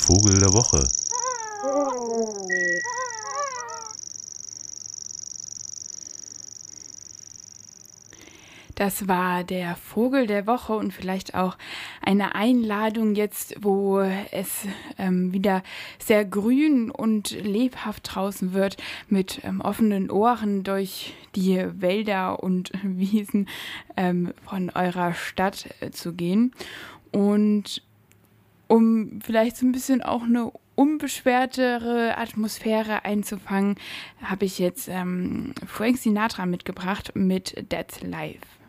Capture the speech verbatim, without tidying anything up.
Vogel der Woche. Das war der Vogel der Woche und vielleicht auch eine Einladung jetzt, wo es ähm, wieder sehr grün und lebhaft draußen wird, mit ähm, offenen Ohren durch die Wälder und Wiesen ähm, von eurer Stadt äh, zu gehen. Und um vielleicht so ein bisschen auch eine unbeschwertere Atmosphäre einzufangen, habe ich jetzt ähm, Frank Sinatra mitgebracht mit That's Life.